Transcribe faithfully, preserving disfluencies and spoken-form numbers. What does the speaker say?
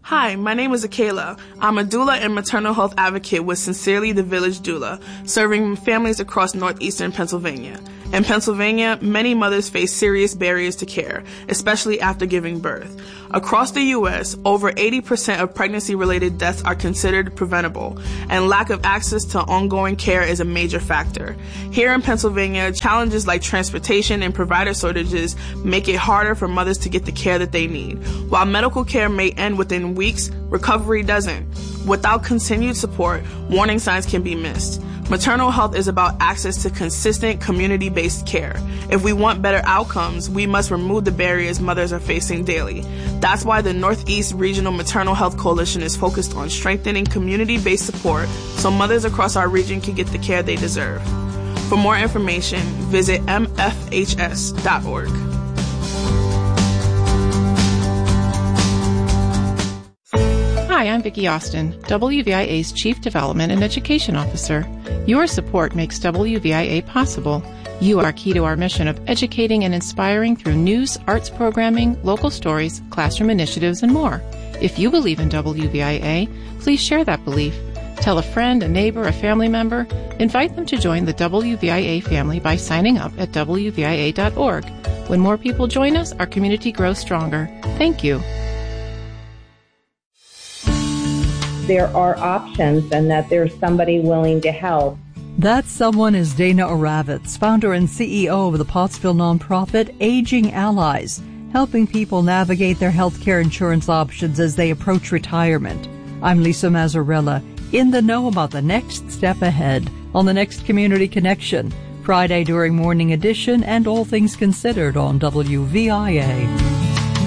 Hi, my name is Akela. I'm a doula and maternal health advocate with Sincerely the Village Doula, serving families across northeastern Pennsylvania. In Pennsylvania, many mothers face serious barriers to care, especially after giving birth. Across the U S, over eighty percent of pregnancy-related deaths are considered preventable, and lack of access to ongoing care is a major factor. Here in Pennsylvania, challenges like transportation and provider shortages make it harder for mothers to get the care that they need. While medical care may end within weeks, recovery doesn't. Without continued support, warning signs can be missed. Maternal health is about access to consistent community-based care. If we want better outcomes, we must remove the barriers mothers are facing daily. That's why the Northeast Regional Maternal Health Coalition is focused on strengthening community-based support so mothers across our region can get the care they deserve. For more information, visit m f h s dot org. Hi, I'm Vicki Austin, W V I A's Chief Development and Education Officer. Your support makes W V I A possible. You are key to our mission of educating and inspiring through news, arts programming, local stories, classroom initiatives, and more. If you believe in W V I A, please share that belief. Tell a friend, a neighbor, a family member. Invite them to join the W V I A family by signing up at w v i a dot org. When more people join us, our community grows stronger. Thank you. There are options and that there's somebody willing to help. That someone is Dana Oravitz, founder and C E O of the Pottsville nonprofit Aging Allies, helping people navigate their health care insurance options as they approach retirement. I'm Lisa Mazzarella, in the know about the next step ahead on the next Community Connection, Friday during Morning Edition and All Things Considered on W V I A.